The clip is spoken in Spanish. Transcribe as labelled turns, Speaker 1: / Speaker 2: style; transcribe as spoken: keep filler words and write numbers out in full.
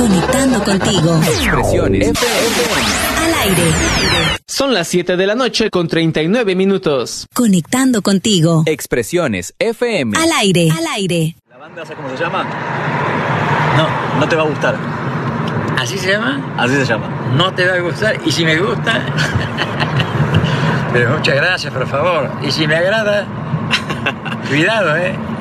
Speaker 1: Conectando contigo.
Speaker 2: Expresiones F M.
Speaker 1: Al aire.
Speaker 3: Son las siete de la noche con treinta y nueve minutos.
Speaker 1: Conectando contigo.
Speaker 2: Expresiones F M.
Speaker 1: Al aire. Al aire.
Speaker 4: ¿La banda sabe cómo se llama? No, no te va a gustar.
Speaker 5: ¿Así se llama?
Speaker 4: Así se llama.
Speaker 5: No te va a gustar. ¿Y si me gusta? Pero muchas gracias, por favor. ¿Y si me agrada? Cuidado, ¿eh?